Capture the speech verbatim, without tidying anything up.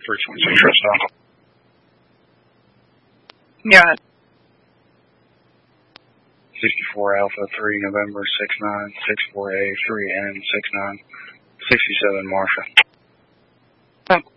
three twenty-six Tristan. Yeah. sixty-four Alpha three November six nine six four A three N six nine sixty-seven Marsha. Oh.